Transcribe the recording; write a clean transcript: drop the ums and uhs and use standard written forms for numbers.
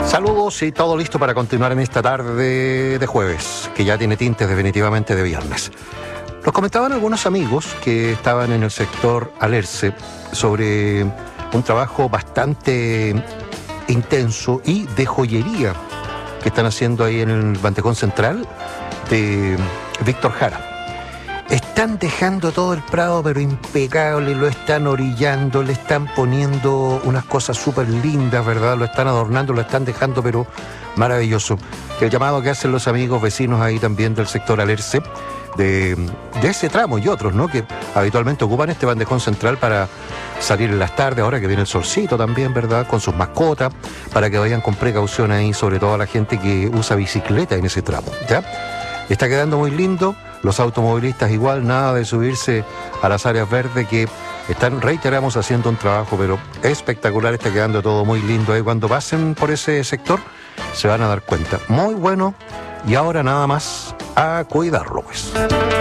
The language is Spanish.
Saludos y todo listo para continuar en esta tarde de jueves, que ya tiene tintes definitivamente de viernes. Nos comentaban algunos amigos que estaban en el sector Alerce sobre un trabajo bastante intenso y de joyería que están haciendo ahí en el Bandejón Central de Víctor Jara. Están dejando todo el Prado pero impecable, lo están orillando, le están poniendo unas cosas súper lindas, ¿verdad? Lo están adornando, lo están dejando pero maravilloso. El llamado que hacen los amigos vecinos ahí también del sector Alerce, de ese tramo y otros, ¿no? Que habitualmente ocupan este Bandejón Central para salir en las tardes, ahora que viene el solcito también, ¿verdad? Con sus mascotas, para que vayan con precaución ahí, sobre todo a la gente que usa bicicleta en ese tramo, ¿ya? Está quedando muy lindo. Los automovilistas igual, nada de subirse a las áreas verdes que están, reiteramos, haciendo un trabajo, pero espectacular, está quedando todo muy lindo ahí. Cuando pasen por ese sector se van a dar cuenta. Muy bueno, y ahora nada más a cuidarlo, pues.